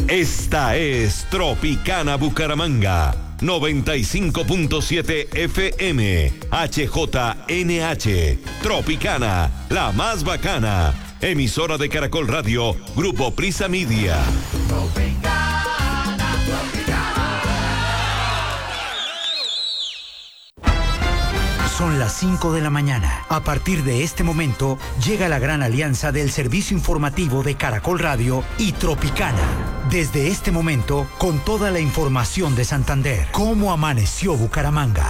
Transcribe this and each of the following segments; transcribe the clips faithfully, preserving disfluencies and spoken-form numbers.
Esta es Tropicana Bucaramanga, noventa y cinco punto siete F M, H J N H. Tropicana, la más bacana. Emisora de Caracol Radio, Grupo Prisa Media. Tropicana, Tropicana. Son las cinco de la mañana. A partir de este momento, llega la gran alianza del servicio informativo de Caracol Radio y Tropicana. Desde este momento, con toda la información de Santander. ¿Cómo amaneció Bucaramanga?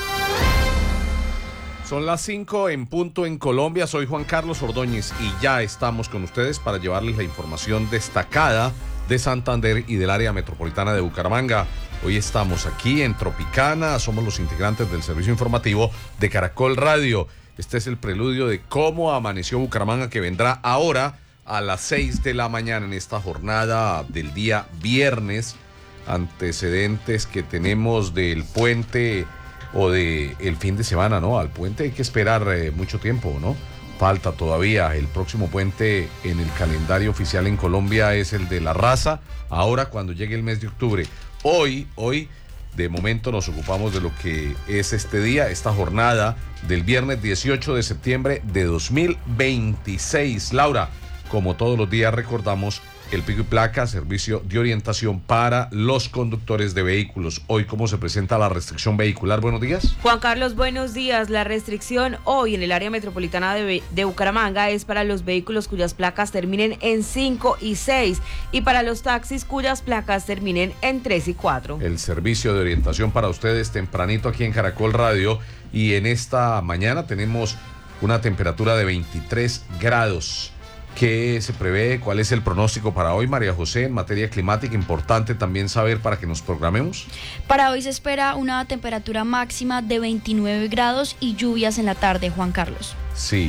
Son las cinco en punto en Colombia. Soy Juan Carlos Ordóñez y ya estamos con ustedes para llevarles la información destacada de Santander y del área metropolitana de Bucaramanga. Hoy estamos aquí en Tropicana, somos los integrantes del servicio informativo de Caracol Radio. Este es el preludio de cómo amaneció Bucaramanga, que vendrá ahora a las seis de la mañana en esta jornada del día viernes. Antecedentes que tenemos del puente o de el fin de semana, ¿no? Al puente hay que esperar eh, mucho tiempo, ¿no? Falta todavía. El próximo puente en el calendario oficial en Colombia es el de la Raza, ahora cuando llegue el mes de octubre. Hoy, hoy, de momento nos ocupamos de lo que es este día, esta jornada del viernes dieciocho de septiembre de dos mil veintiséis. Laura, como todos los días recordamos el pico y placa, servicio de orientación para los conductores de vehículos. Hoy, ¿cómo se presenta la restricción vehicular? Buenos días. Juan Carlos, buenos días. La restricción hoy en el área metropolitana de, de Bucaramanga es para los vehículos cuyas placas terminen en cinco y seis y para los taxis cuyas placas terminen en tres y cuatro. El servicio de orientación para ustedes tempranito aquí en Caracol Radio, y en esta mañana tenemos una temperatura de veintitrés grados. ¿Qué se prevé? ¿Cuál es el pronóstico para hoy, María José, en materia climática? Importante también saber para que nos programemos. Para hoy se espera una temperatura máxima de veintinueve grados y lluvias en la tarde, Juan Carlos. Sí,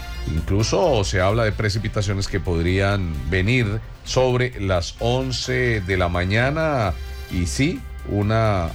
incluso se habla de precipitaciones que podrían venir sobre las once de la mañana y sí, una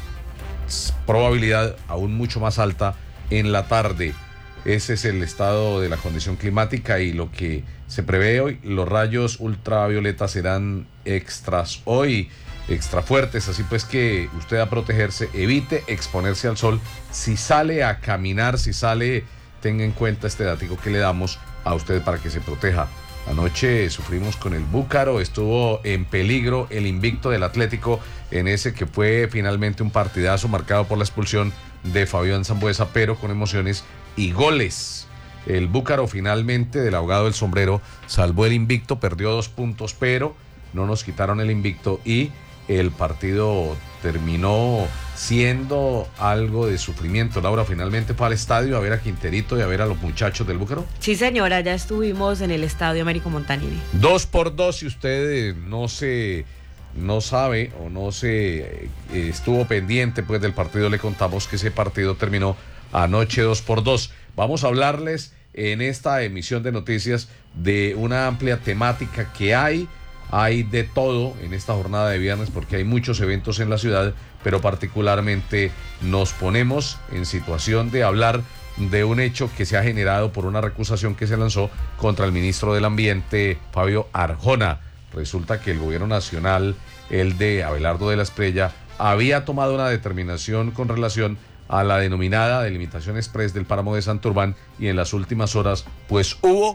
probabilidad aún mucho más alta en la tarde. Ese es el estado de la condición climática y lo que se prevé hoy. Los rayos ultravioletas serán extras hoy, extra fuertes, así pues que usted a protegerse, evite exponerse al sol. Si sale a caminar, si sale, tenga en cuenta este dato que le damos a usted para que se proteja. Anoche sufrimos con el Búcaro, estuvo en peligro el invicto del Atlético en ese que fue finalmente un partidazo marcado por la expulsión de Fabián Sambueza, pero con emociones y goles. El Búcaro finalmente, del abogado del sombrero, salvó el invicto, perdió dos puntos, pero no nos quitaron el invicto y el partido terminó siendo algo de sufrimiento. Laura, finalmente fue al estadio a ver a Quinterito y a ver a los muchachos del Búcaro. Sí, señora, ya estuvimos en el estadio Américo Montanini. Dos por dos, si usted no se... no sabe o no se eh, estuvo pendiente pues del partido, le contamos que ese partido terminó anoche dos por dos. Vamos a hablarles en esta emisión de noticias de una amplia temática que hay, hay de todo en esta jornada de viernes porque hay muchos eventos en la ciudad, pero particularmente nos ponemos en situación de hablar de un hecho que se ha generado por una recusación que se lanzó contra el ministro del Ambiente, Fabio Arjona. Resulta que el gobierno nacional, el de Abelardo de la Espriella, había tomado una determinación con relación a la denominada delimitación express del páramo de Santurbán y en las últimas horas pues hubo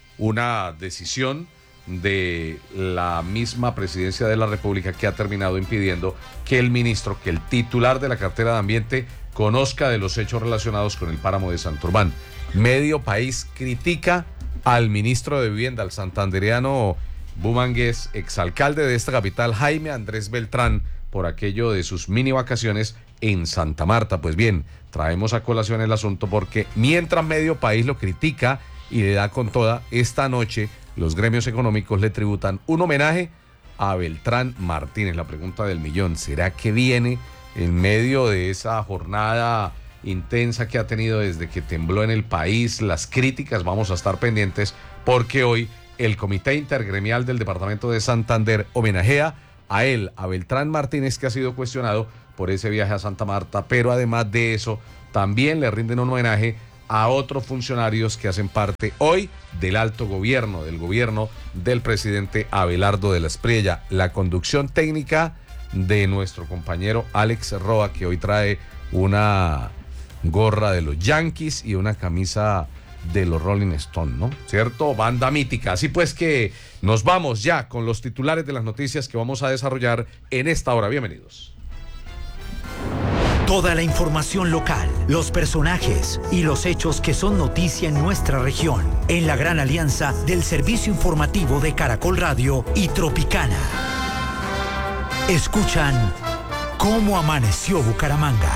una decisión de la misma presidencia de la República que ha terminado impidiendo que el ministro, que el titular de la cartera de Ambiente conozca de los hechos relacionados con el páramo de Santurbán. Medio país critica al ministro de Vivienda, al santandereano bumangués, exalcalde de esta capital, Jaime Andrés Beltrán, por aquello de sus mini vacaciones en Santa Marta. Pues bien, traemos a colación el asunto porque mientras medio país lo critica y le da con toda, esta noche los gremios económicos le tributan un homenaje a Beltrán Martínez. La pregunta del millón, ¿será que viene en medio de esa jornada intensa que ha tenido desde que tembló en el país? Las críticas, vamos a estar pendientes porque hoy el Comité Intergremial del Departamento de Santander homenajea a él, a Beltrán Martínez, que ha sido cuestionado por ese viaje a Santa Marta, pero además de eso, también le rinden un homenaje a otros funcionarios que hacen parte hoy del alto gobierno, del gobierno del presidente Abelardo de la Espriella. La conducción técnica de nuestro compañero Alex Roa, que hoy trae una gorra de los Yankees y una camisa de los Rolling Stones, ¿no? ¿Cierto? Banda mítica. Así pues que nos vamos ya con los titulares de las noticias que vamos a desarrollar en esta hora. Bienvenidos. Toda la información local, los personajes y los hechos que son noticia en nuestra región, en la gran alianza del servicio informativo de Caracol Radio y Tropicana. Escuchan Cómo Amaneció Bucaramanga.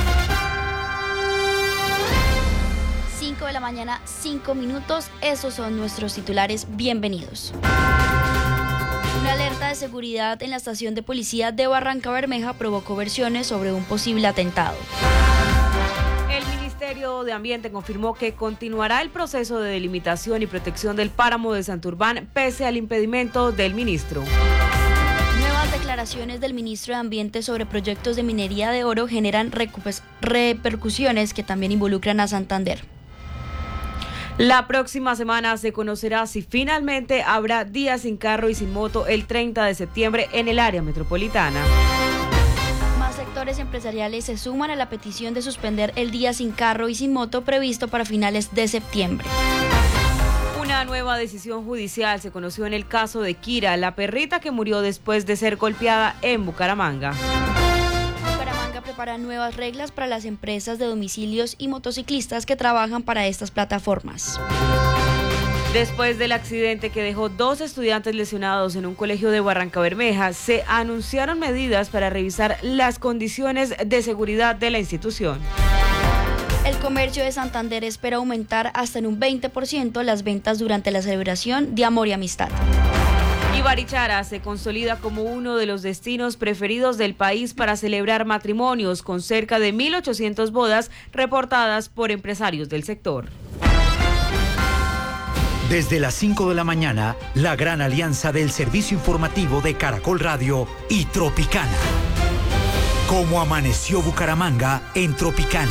cinco de la mañana, cinco minutos. Esos son nuestros titulares. Bienvenidos. Una alerta de seguridad en la estación de policía de Barrancabermeja provocó versiones sobre un posible atentado. El Ministerio de Ambiente confirmó que continuará el proceso de delimitación y protección del páramo de Santurbán pese al impedimento del ministro. Nuevas declaraciones del ministro de Ambiente sobre proyectos de minería de oro generan repercusiones que también involucran a Santander. La próxima semana se conocerá si finalmente habrá día sin carro y sin moto el treinta de septiembre en el área metropolitana. Más sectores empresariales se suman a la petición de suspender el día sin carro y sin moto previsto para finales de septiembre. Una nueva decisión judicial se conoció en el caso de Kira, la perrita que murió después de ser golpeada en Bucaramanga. Para nuevas reglas para las empresas de domicilios y motociclistas que trabajan para estas plataformas. Después del accidente que dejó dos estudiantes lesionados en un colegio de Barrancabermeja, se anunciaron medidas para revisar las condiciones de seguridad de la institución. El comercio de Santander espera aumentar hasta en un veinte por ciento las ventas durante la celebración de Amor y Amistad. Y Barichara se consolida como uno de los destinos preferidos del país para celebrar matrimonios, con cerca de mil ochocientas bodas reportadas por empresarios del sector. Desde las cinco de la mañana, la gran alianza del servicio informativo de Caracol Radio y Tropicana. Cómo amaneció Bucaramanga en Tropicana.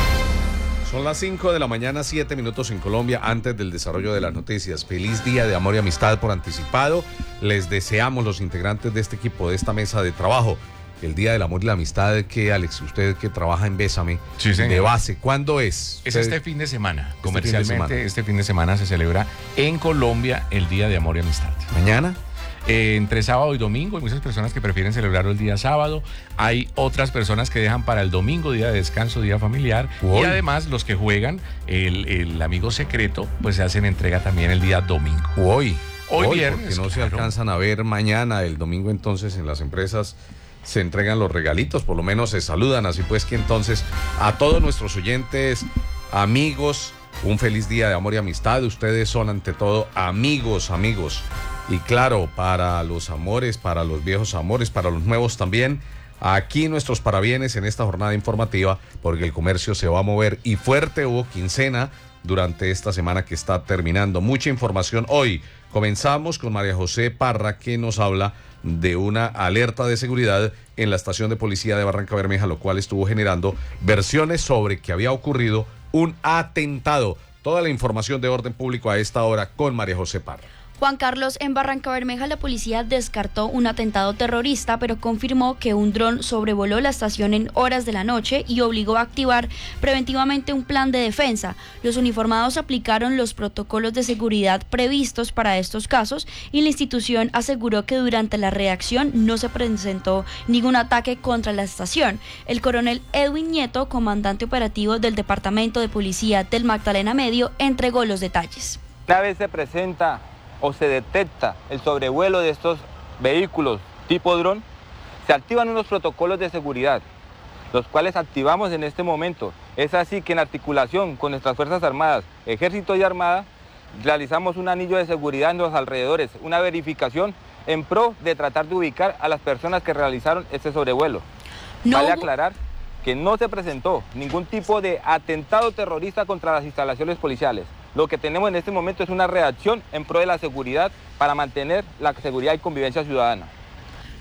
Son las cinco de la mañana, siete minutos en Colombia, antes del desarrollo de las noticias. Feliz día de amor y amistad por anticipado. Les deseamos los integrantes de este equipo, de esta mesa de trabajo, el día del amor y la amistad. Que Alex, usted que trabaja en Bésame, sí, de base, ¿cuándo es? Es usted... este fin de semana. Este Comercialmente, fin de semana. este fin de semana se celebra en Colombia el día de amor y amistad. ¿Mañana? Eh, entre sábado y domingo, hay muchas personas que prefieren celebrarlo el día sábado, hay otras personas que dejan para el domingo, día de descanso, día familiar, Uy. y además los que juegan el, el amigo secreto, pues se hacen entrega también el día domingo. Hoy, hoy, hoy viernes. Porque no claro. se alcanzan a ver mañana, el domingo entonces en las empresas se entregan los regalitos, por lo menos se saludan, así pues que entonces a todos nuestros oyentes, amigos, un feliz día de amor y amistad. Ustedes son ante todo amigos, amigos. Y claro, para los amores, para los viejos amores, para los nuevos también, aquí nuestros parabienes en esta jornada informativa, porque el comercio se va a mover y fuerte. Hubo quincena durante esta semana que está terminando. Mucha información hoy. Comenzamos con María José Parra, que nos habla de una alerta de seguridad en la estación de policía de Barrancabermeja, lo cual estuvo generando versiones sobre que había ocurrido un atentado. Toda la información de orden público a esta hora con María José Parra. Juan Carlos, en Barrancabermeja la policía descartó un atentado terrorista, pero confirmó que un dron sobrevoló la estación en horas de la noche y obligó a activar preventivamente un plan de defensa. Los uniformados aplicaron los protocolos de seguridad previstos para estos casos y la institución aseguró que durante la reacción no se presentó ningún ataque contra la estación. El coronel Edwin Nieto, comandante operativo del Departamento de Policía del Magdalena Medio, entregó los detalles. Una vez se presenta o se detecta el sobrevuelo de estos vehículos tipo dron, se activan unos protocolos de seguridad, los cuales activamos en este momento. Es así que en articulación con nuestras Fuerzas Armadas, Ejército y Armada, realizamos un anillo de seguridad en los alrededores, una verificación en pro de tratar de ubicar a las personas que realizaron este sobrevuelo. No vale hubo... aclarar que no se presentó ningún tipo de atentado terrorista contra las instalaciones policiales. Lo que tenemos en este momento es una reacción en pro de la seguridad para mantener la seguridad y convivencia ciudadana.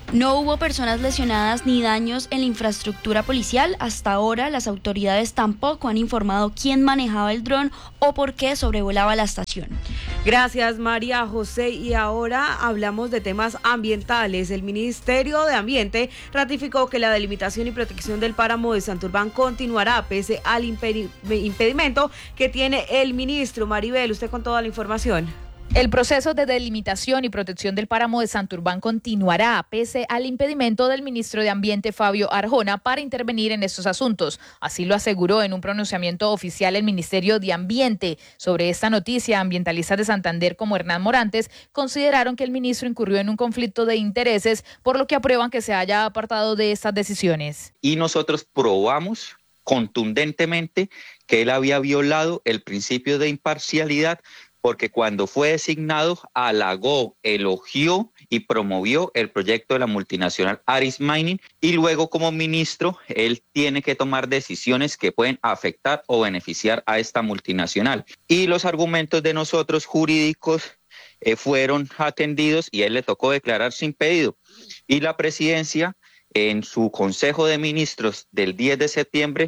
No hubo personas lesionadas ni daños en la infraestructura policial. Hasta ahora, las autoridades tampoco han informado quién manejaba el dron o por qué sobrevolaba la estación. Gracias, María José. Y ahora hablamos de temas ambientales. El Ministerio de Ambiente ratificó que la delimitación y protección del páramo de Santurbán continuará pese al impedi- impedimento que tiene el ministro. Maribel, usted con toda la información. El proceso de delimitación y protección del páramo de Santurbán continuará pese al impedimento del ministro de Ambiente Fabio Arjona para intervenir en estos asuntos. Así lo aseguró en un pronunciamiento oficial el Ministerio de Ambiente. Sobre esta noticia, ambientalistas de Santander como Hernán Morantes consideraron que el ministro incurrió en un conflicto de intereses, por lo que aprueban que se haya apartado de estas decisiones. Y nosotros probamos contundentemente que él había violado el principio de imparcialidad, porque cuando fue designado halagó, elogió y promovió el proyecto de la multinacional Aris Mining, y luego como ministro él tiene que tomar decisiones que pueden afectar o beneficiar a esta multinacional. Y los argumentos de nosotros jurídicos eh, fueron atendidos y a él le tocó declararse impedido. Y la presidencia en su Consejo de Ministros del diez de septiembre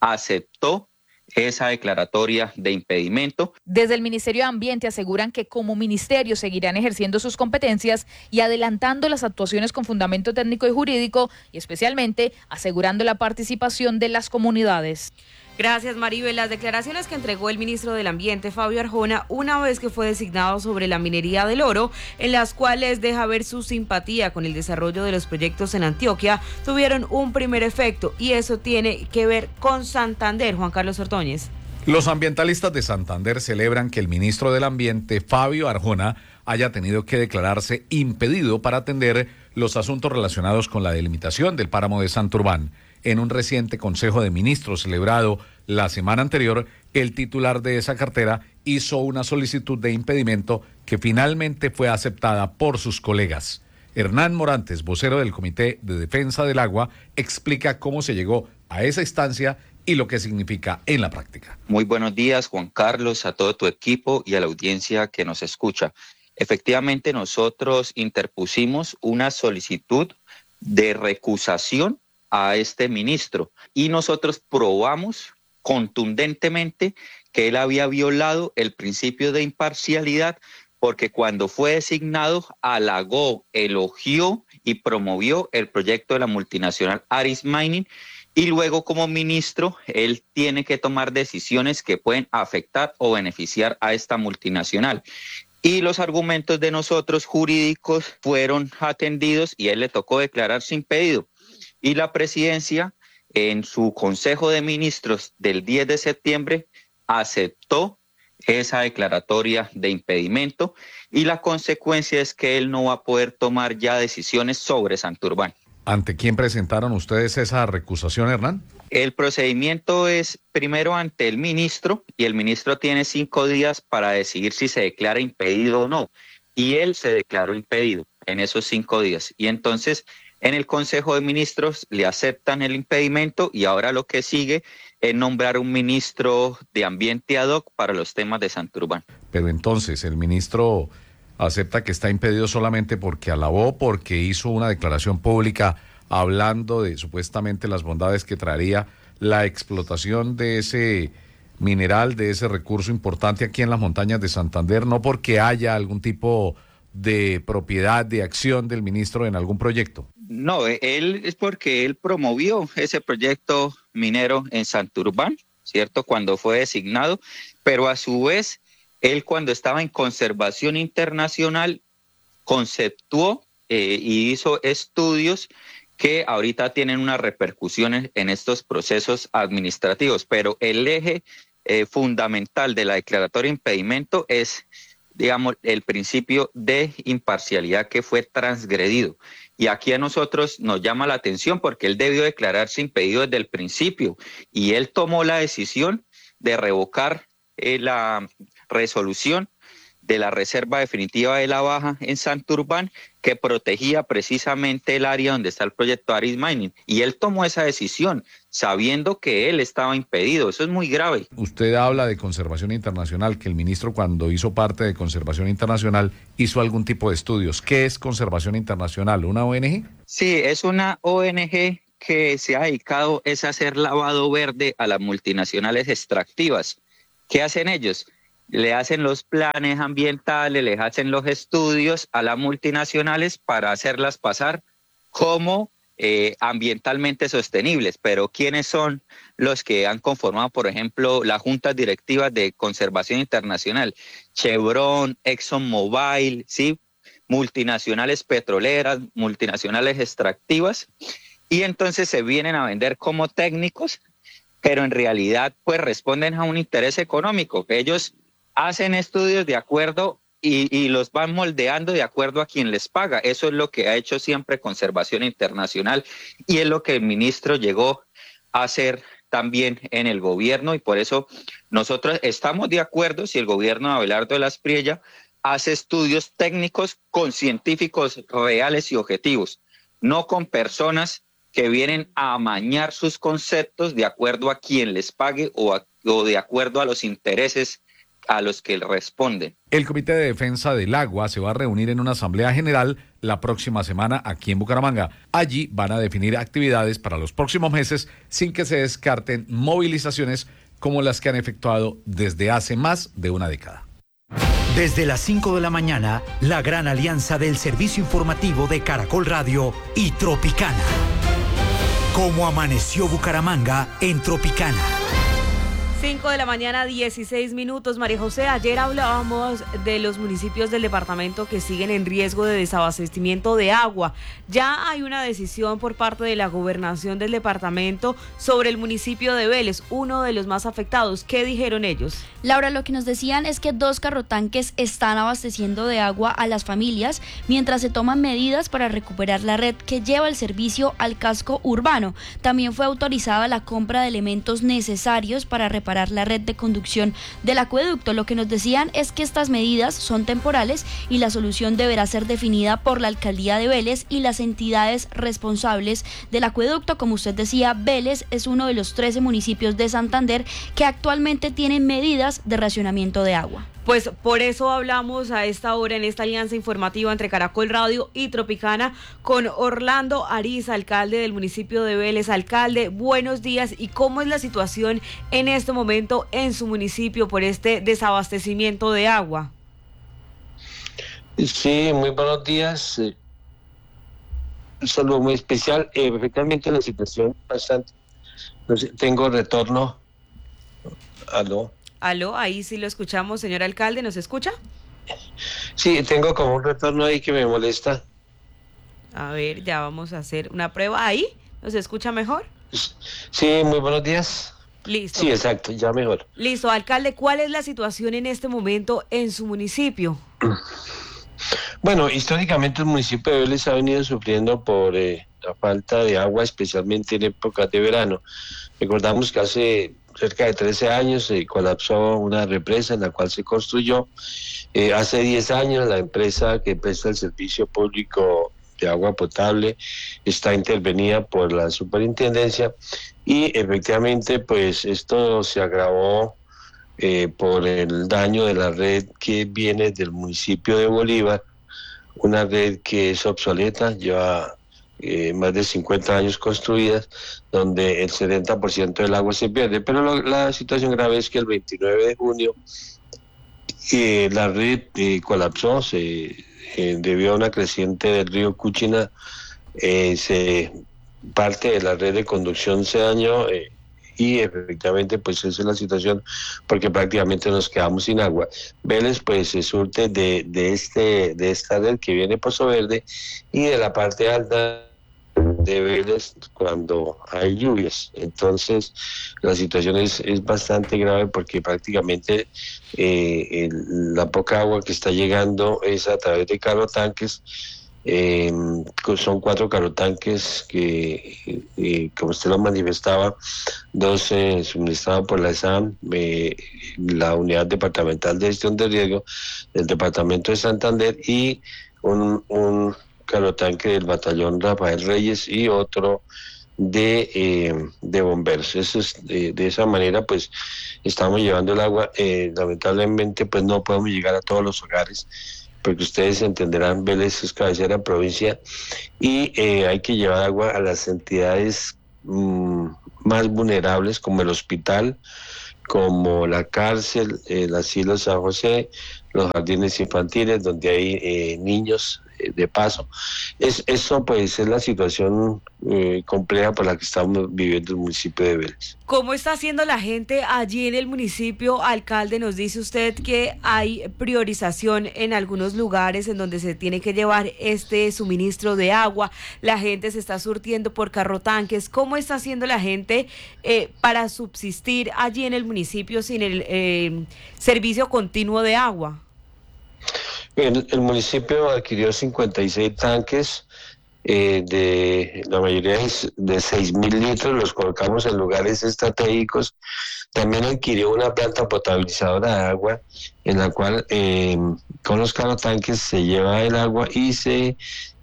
aceptó esa declaratoria de impedimento. Desde el Ministerio de Ambiente aseguran que como ministerio seguirán ejerciendo sus competencias y adelantando las actuaciones con fundamento técnico y jurídico, y especialmente asegurando la participación de las comunidades. Gracias, Maribel. Las declaraciones que entregó el ministro del Ambiente, Fabio Arjona, una vez que fue designado sobre la minería del oro, en las cuales deja ver su simpatía con el desarrollo de los proyectos en Antioquia, tuvieron un primer efecto, y eso tiene que ver con Santander. Juan Carlos Ordóñez. Los ambientalistas de Santander celebran que el ministro del Ambiente, Fabio Arjona, haya tenido que declararse impedido para atender los asuntos relacionados con la delimitación del páramo de Santurbán. En un reciente Consejo de Ministros celebrado la semana anterior, el titular de esa cartera hizo una solicitud de impedimento que finalmente fue aceptada por sus colegas. Hernán Morantes, vocero del Comité de Defensa del Agua, explica cómo se llegó a esa instancia y lo que significa en la práctica. Muy buenos días, Juan Carlos, a todo tu equipo y a la audiencia que nos escucha. Efectivamente, nosotros interpusimos una solicitud de recusación a este ministro y nosotros probamos contundentemente que él había violado el principio de imparcialidad, porque cuando fue designado halagó, elogió y promovió el proyecto de la multinacional Aris Mining, y luego como ministro él tiene que tomar decisiones que pueden afectar o beneficiar a esta multinacional. Y los argumentos de nosotros jurídicos fueron atendidos y a él le tocó declararse impedido. Y la presidencia en su Consejo de Ministros del diez de septiembre aceptó esa declaratoria de impedimento, y la consecuencia es que él no va a poder tomar ya decisiones sobre Santurbán. ¿Ante quién presentaron ustedes esa recusación, Hernán? El procedimiento es primero ante el ministro, y el ministro tiene cinco días para decidir si se declara impedido o no. Y él se declaró impedido en esos cinco días. Y entonces en el Consejo de Ministros le aceptan el impedimento, y ahora lo que sigue es nombrar un ministro de Ambiente ad hoc para los temas de Santurbán. Pero entonces el ministro acepta que está impedido solamente porque alabó, porque hizo una declaración pública hablando de supuestamente las bondades que traería la explotación de ese mineral, de ese recurso importante aquí en las montañas de Santander, no porque haya algún tipo de propiedad, de acción del ministro en algún proyecto. No, él es porque él promovió ese proyecto minero en Santurbán, ¿cierto? Cuando fue designado, pero a su vez, él cuando estaba en conservación internacional, conceptuó eh, y hizo estudios que ahorita tienen unas repercusiones en estos procesos administrativos, pero el eje eh, fundamental de la declaratoria de impedimento es, digamos, el principio de imparcialidad que fue transgredido. Y aquí a nosotros nos llama la atención porque él debió declararse impedido desde el principio, y él tomó la decisión de revocar eh, la resolución de la reserva definitiva de la Baja en Santurbán, que protegía precisamente el área donde está el proyecto Aris Mining. Y él tomó esa decisión sabiendo que él estaba impedido. Eso es muy grave. Usted habla de conservación internacional, que el ministro cuando hizo parte de conservación internacional hizo algún tipo de estudios. ¿Qué es conservación internacional? ¿Una O N G? Sí, es una O N G que se ha dedicado es a hacer lavado verde a las multinacionales extractivas. ¿Qué hacen ellos? Le hacen los planes ambientales, les hacen los estudios a las multinacionales para hacerlas pasar como eh, ambientalmente sostenibles. Pero ¿quiénes son los que han conformado, por ejemplo, las juntas directivas de conservación internacional? Chevron, ExxonMobil, ¿sí? Multinacionales petroleras, multinacionales extractivas, y entonces se vienen a vender como técnicos, pero en realidad pues responden a un interés económico, que ellos hacen estudios de acuerdo y, y los van moldeando de acuerdo a quien les paga. Eso es lo que ha hecho siempre Conservación Internacional y es lo que el ministro llegó a hacer también en el gobierno, y por eso nosotros estamos de acuerdo si el gobierno de Abelardo de la Espriella hace estudios técnicos con científicos reales y objetivos, no con personas que vienen a amañar sus conceptos de acuerdo a quien les pague o, a, o de acuerdo a los intereses a los que responden. El Comité de Defensa del Agua se va a reunir en una asamblea general la próxima semana aquí en Bucaramanga. Allí van a definir actividades para los próximos meses sin que se descarten movilizaciones como las que han efectuado desde hace más de una década. Desde las cinco de la mañana, la gran alianza del servicio informativo de Caracol Radio y Tropicana. Cómo amaneció Bucaramanga en Tropicana. cinco de la mañana, dieciséis minutos. María José, ayer hablábamos de los municipios del departamento que siguen en riesgo de desabastecimiento de agua. Ya hay una decisión por parte de la gobernación del departamento sobre el municipio de Vélez, uno de los más afectados. ¿Qué dijeron ellos? Laura, lo que nos decían es que dos carrotanques están abasteciendo de agua a las familias mientras se toman medidas para recuperar la red que lleva el servicio al casco urbano. También fue autorizada la compra de elementos necesarios para reparar la red de conducción del acueducto. Lo que nos decían es que estas medidas son temporales y la solución deberá ser definida por la alcaldía de Vélez y las entidades responsables del acueducto. Como usted decía, Vélez es uno de los trece municipios de Santander que actualmente tienen medidas de racionamiento de agua. Pues por eso hablamos a esta hora en esta alianza informativa entre Caracol Radio y Tropicana con Orlando Ariza, alcalde del municipio de Vélez. Alcalde, buenos días. ¿Y cómo es la situación en este momento en su municipio por este desabastecimiento de agua? Sí, muy buenos días. Un saludo muy especial. Eh, efectivamente la situación bastante... Tengo retorno. Aló. Aló, ahí sí lo escuchamos, señor alcalde, ¿nos escucha? Sí, tengo como un retorno ahí que me molesta. A ver, ya vamos a hacer una prueba. ¿Ahí? ¿Nos escucha mejor? Sí, muy buenos días. Listo. Sí, exacto, ya mejor. Listo, alcalde, ¿cuál es la situación en este momento en su municipio? Bueno, históricamente el municipio de Vélez ha venido sufriendo por eh, la falta de agua, especialmente en épocas de verano. Recordamos que hace cerca de trece años se colapsó una represa en la cual se construyó. Eh, hace diez años la empresa que presta el servicio público de agua potable está intervenida por la superintendencia y efectivamente pues esto se agravó eh, por el daño de la red que viene del municipio de Bolívar, una red que es obsoleta, lleva Eh, más de cincuenta años construidas, donde el setenta por ciento del agua se pierde. Pero lo, la situación grave es que el veintinueve de junio eh, la red eh, colapsó, se eh, debido a una creciente del río Cuchina, eh, se, parte de la red de conducción se dañó eh, y efectivamente pues esa es la situación porque prácticamente nos quedamos sin agua. Vélez pues se surte de, de, este, de esta red que viene Pozo Verde y de la parte alta de Vélez cuando hay lluvias. Entonces la situación es, es bastante grave porque prácticamente eh, el, la poca agua que está llegando es a través de carrotanques Eh, son cuatro carotanques que, eh, como usted lo manifestaba, dos eh, suministrados por la E S A M, eh, la Unidad Departamental de Gestión de Riesgo del Departamento de Santander, y un, un carotanque del Batallón Rafael Reyes y otro de, eh, de bomberos. Eso es, de, de esa manera pues estamos llevando el agua. Eh, lamentablemente pues no podemos llegar a todos los hogares, porque ustedes entenderán, Vélez es cabecera de provincia y eh, hay que llevar agua a las entidades mmm, más vulnerables, como el hospital, como la cárcel, el asilo San José, los jardines infantiles, donde hay eh, niños eh, de paso. Es, eso pues es la situación eh, compleja por la que estamos viviendo el municipio de Vélez. ¿Cómo está haciendo la gente allí en el municipio? Alcalde, nos dice usted que hay priorización en algunos lugares en donde se tiene que llevar este suministro de agua. La gente se está surtiendo por carrotanques. ¿Cómo está haciendo la gente eh, para subsistir allí en el municipio sin el eh, servicio continuo de agua? El, el municipio adquirió cincuenta y seis tanques, eh, de la mayoría es de seis mil litros, los colocamos en lugares estratégicos. También adquirió una planta potabilizadora de agua, en la cual eh, con los carotanques se lleva el agua y se,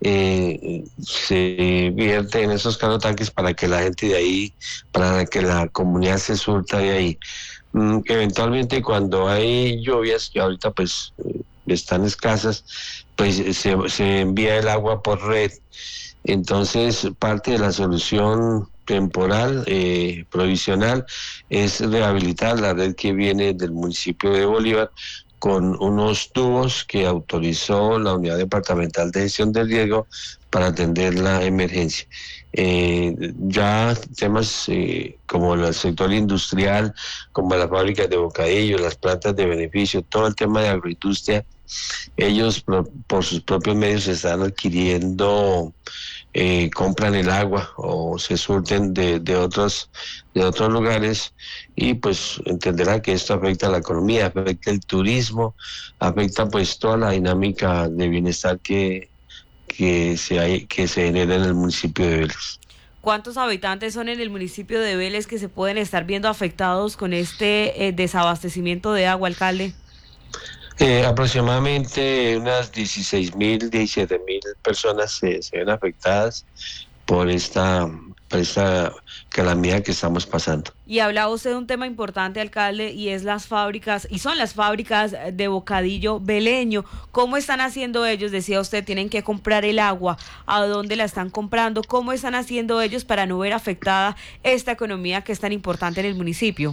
eh, se vierte en esos carotanques para que la gente de ahí, para que la comunidad se surta de ahí. Mm, eventualmente cuando hay lluvias, que ahorita pues eh, están escasas, pues se, se envía el agua por red. Entonces parte de la solución temporal, eh, provisional, es rehabilitar la red que viene del municipio de Bolívar con unos tubos que autorizó la Unidad Departamental de Gestión del Riesgo para atender la emergencia. Eh, ya temas eh, como el sector industrial, como las fábricas de bocadillo, las plantas de beneficio, todo el tema de agroindustria, ellos por, por sus propios medios están adquiriendo, eh, compran el agua o se surten de, de otros de otros lugares, y pues entenderá que esto afecta a la economía, afecta el turismo, afecta pues toda la dinámica de bienestar que que se hay, que se genera en el municipio de Vélez. ¿Cuántos habitantes son en el municipio de Vélez que se pueden estar viendo afectados con este eh, desabastecimiento de agua, alcalde? Eh, aproximadamente unas dieciséis mil, diecisiete mil personas se, se ven afectadas por esta, por esta calamidad que estamos pasando. Y hablaba usted de un tema importante, alcalde, y es las fábricas, y son las fábricas de bocadillo veleño. ¿Cómo están haciendo ellos? Decía usted, tienen que comprar el agua. ¿A dónde la están comprando? ¿Cómo están haciendo ellos para no ver afectada esta economía que es tan importante en el municipio?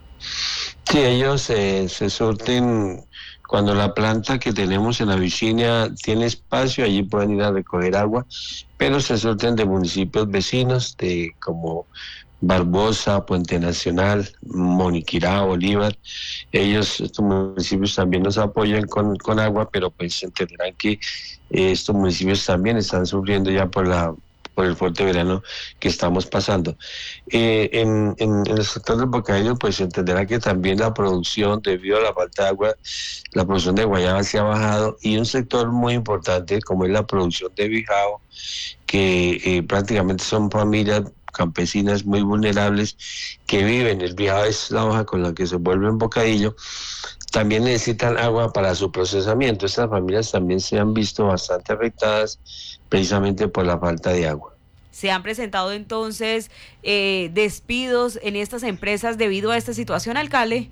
Sí, ellos eh, se surten. Cuando la planta que tenemos en la Virginia tiene espacio, allí pueden ir a recoger agua, pero se surten de municipios vecinos, de como Barbosa, Puente Nacional, Moniquirá, Bolívar. Ellos, estos municipios también nos apoyan con, con agua, pero pues entenderán que eh, estos municipios también están sufriendo ya por la por el fuerte verano que estamos pasando. Eh, en, en, en el sector del bocadillo, pues entenderá que también la producción, debido a la falta de agua, la producción de guayaba se ha bajado, y un sector muy importante como es la producción de bijao, que eh, prácticamente son familias campesinas muy vulnerables que viven, el bijao es la hoja con la que se vuelve un bocadillo, también necesitan agua para su procesamiento. Estas familias también se han visto bastante afectadas precisamente por la falta de agua. ¿Se han presentado entonces eh, despidos en estas empresas debido a esta situación, alcalde?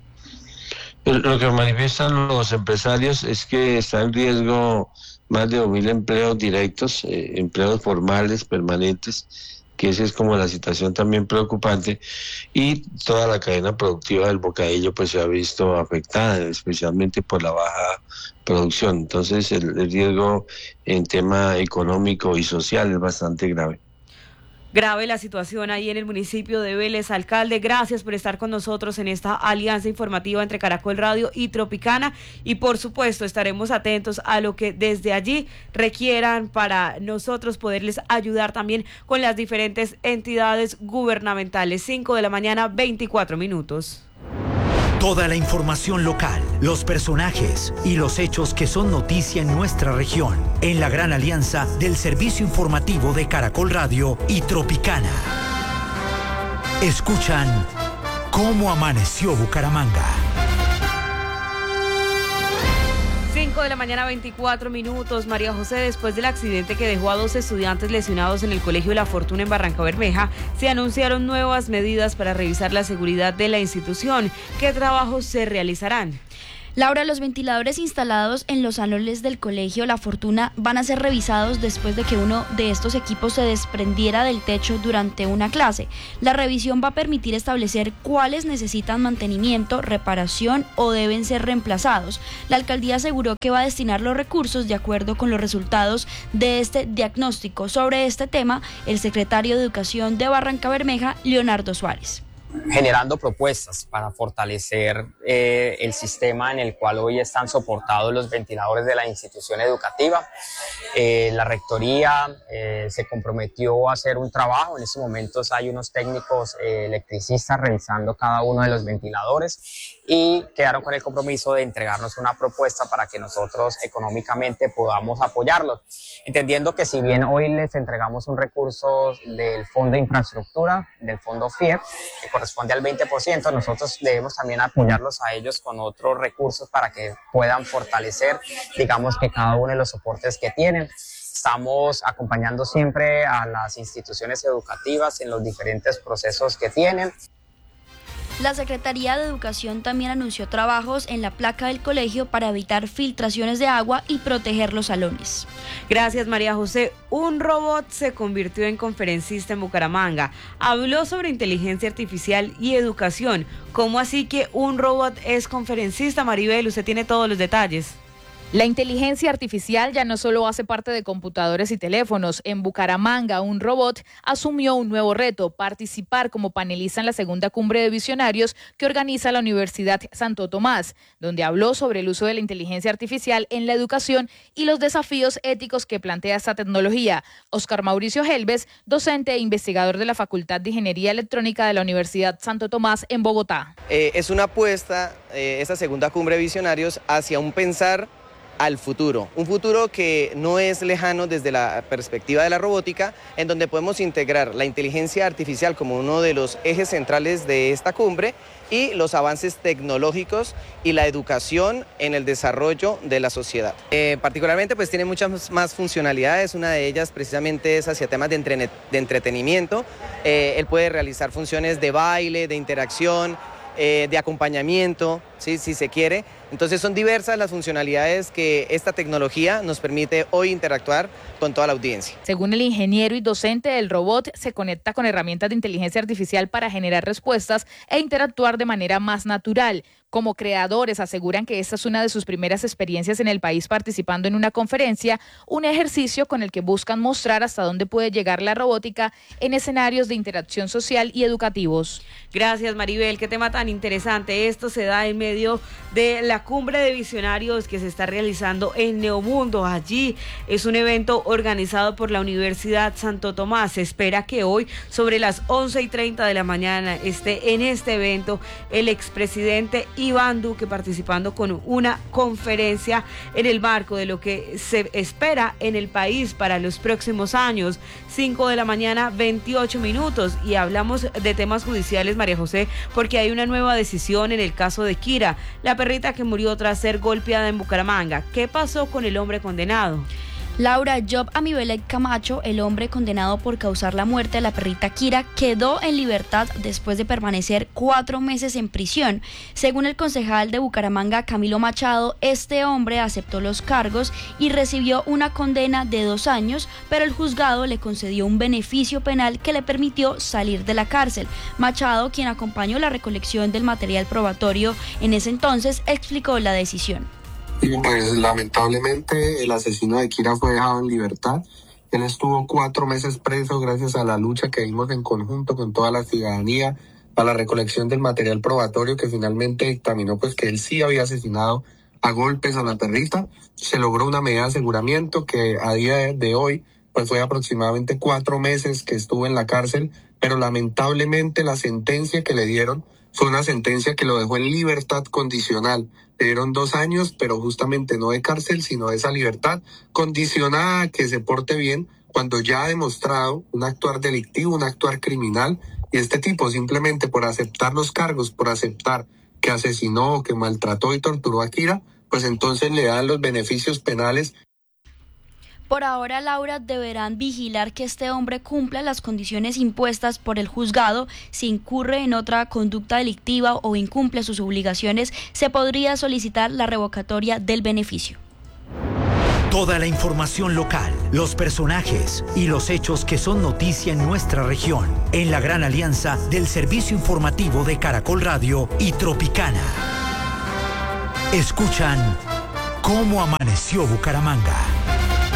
Lo que manifiestan los empresarios es que está en riesgo más de dos mil empleos directos, eh, empleos formales, permanentes, que esa es como la situación también preocupante, y toda la cadena productiva del bocadillo pues se ha visto afectada, especialmente por la baja producción. Entonces el, el riesgo en tema económico y social es bastante grave. Grave la situación ahí en el municipio de Vélez. Alcalde, gracias por estar con nosotros en esta alianza informativa entre Caracol Radio y Tropicana, y por supuesto estaremos atentos a lo que desde allí requieran para nosotros poderles ayudar también con las diferentes entidades gubernamentales. Cinco de la mañana, veinticuatro minutos. Toda la información local, los personajes y los hechos que son noticia en nuestra región, en la gran alianza del servicio informativo de Caracol Radio y Tropicana. Escuchan Cómo Amaneció Bucaramanga. cinco de la mañana, veinticuatro minutos. María José, después del accidente que dejó a dos estudiantes lesionados en el Colegio La Fortuna en Barrancabermeja, se anunciaron nuevas medidas para revisar la seguridad de la institución. ¿Qué trabajos se realizarán? Laura, los ventiladores instalados en los salones del Colegio La Fortuna van a ser revisados después de que uno de estos equipos se desprendiera del techo durante una clase. La revisión va a permitir establecer cuáles necesitan mantenimiento, reparación o deben ser reemplazados. La alcaldía aseguró que va a destinar los recursos de acuerdo con los resultados de este diagnóstico. Sobre este tema, el secretario de Educación de Barrancabermeja, Leonardo Suárez. Generando propuestas para fortalecer eh, el sistema en el cual hoy están soportados los ventiladores de la institución educativa. Eh, la rectoría eh, se comprometió a hacer un trabajo. En estos momentos hay unos técnicos eh, electricistas revisando cada uno de los ventiladores y quedaron con el compromiso de entregarnos una propuesta para que nosotros económicamente podamos apoyarlos, entendiendo que si bien hoy les entregamos un recurso del Fondo de Infraestructura, del Fondo F I E P, que corresponde al veinte por ciento, nosotros debemos también apoyarlos a ellos con otros recursos para que puedan fortalecer, digamos, que cada uno de los soportes que tienen. Estamos acompañando siempre a las instituciones educativas en los diferentes procesos que tienen. La Secretaría de Educación también anunció trabajos en la placa del colegio para evitar filtraciones de agua y proteger los salones. Gracias, María José. Un robot se convirtió en conferencista en Bucaramanga. Habló sobre inteligencia artificial y educación. ¿Cómo así que un robot es conferencista, Maribel? Usted tiene todos los detalles. La inteligencia artificial ya no solo hace parte de computadores y teléfonos. En Bucaramanga, un robot asumió un nuevo reto: participar como panelista en la segunda cumbre de visionarios que organiza la Universidad Santo Tomás, donde habló sobre el uso de la inteligencia artificial en la educación y los desafíos éticos que plantea esta tecnología. Oscar Mauricio Helves, docente e investigador de la Facultad de Ingeniería Electrónica de la Universidad Santo Tomás en Bogotá. Eh, es una apuesta, eh, esta segunda cumbre de visionarios, hacia un pensar al futuro, un futuro que no es lejano desde la perspectiva de la robótica, en donde podemos integrar la inteligencia artificial como uno de los ejes centrales de esta cumbre y los avances tecnológicos y la educación en el desarrollo de la sociedad. Eh, particularmente pues tiene muchas más funcionalidades, una de ellas precisamente es hacia temas de, entre de entretenimiento. Eh, él puede realizar funciones de baile, de interacción, eh, de acompañamiento, ¿sí? Si se quiere. Entonces son diversas las funcionalidades que esta tecnología nos permite hoy interactuar con toda la audiencia. Según el ingeniero y docente, el robot se conecta con herramientas de inteligencia artificial para generar respuestas e interactuar de manera más natural. Como creadores aseguran que esta es una de sus primeras experiencias en el país participando en una conferencia, un ejercicio con el que buscan mostrar hasta dónde puede llegar la robótica en escenarios de interacción social y educativos. Gracias, Maribel, qué tema tan interesante. Esto se da en medio de la cumbre de visionarios que se está realizando en Neomundo. Allí es un evento organizado por la Universidad Santo Tomás. Se espera que hoy sobre las once y treinta de la mañana esté en este evento el expresidente Iván Duque participando con una conferencia en el marco de lo que se espera en el país para los próximos años. cinco de la mañana, veintiocho minutos, y hablamos de temas judiciales, María José, porque hay una nueva decisión en el caso de Kira, la perrita que murió tras ser golpeada en Bucaramanga. ¿Qué pasó con el hombre condenado? Laura, Job Amibelec Camacho, el hombre condenado por causar la muerte de la perrita Kira, quedó en libertad después de permanecer cuatro meses en prisión. Según el concejal de Bucaramanga, Camilo Machado, este hombre aceptó los cargos y recibió una condena de dos años, pero el juzgado le concedió un beneficio penal que le permitió salir de la cárcel. Machado, quien acompañó la recolección del material probatorio en ese entonces, explicó la decisión. Y pues lamentablemente el asesino de Kira fue dejado en libertad. Él estuvo cuatro meses preso gracias a la lucha que dimos en conjunto con toda la ciudadanía para la recolección del material probatorio que finalmente dictaminó pues que él sí había asesinado a golpes a la perrita. Se logró una medida de aseguramiento que a día de hoy pues fue aproximadamente cuatro meses que estuvo en la cárcel, pero lamentablemente la sentencia que le dieron Fue una sentencia que lo dejó en libertad condicional. Le dieron dos años, pero justamente no de cárcel, sino de esa libertad condicionada a que se porte bien cuando ya ha demostrado un actuar delictivo, un actuar criminal. Y este tipo, simplemente por aceptar los cargos, por aceptar que asesinó, que maltrató y torturó a Kira, pues entonces le dan los beneficios penales. Por ahora, Laura, deberán vigilar que este hombre cumpla las condiciones impuestas por el juzgado. Si incurre en otra conducta delictiva o incumple sus obligaciones, se podría solicitar la revocatoria del beneficio. Toda la información local, los personajes y los hechos que son noticia en nuestra región, en la gran alianza del servicio informativo de Caracol Radio y Tropicana. Escuchan Cómo amaneció Bucaramanga.